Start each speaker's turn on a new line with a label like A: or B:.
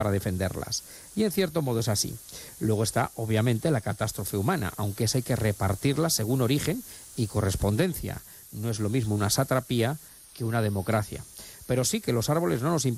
A: para defenderlas. Y en cierto modo es así. Luego está, obviamente, la catástrofe humana, aunque esa hay que repartirla según origen y correspondencia. No es lo mismo una satrapía que una democracia. Pero sí que los árboles no nos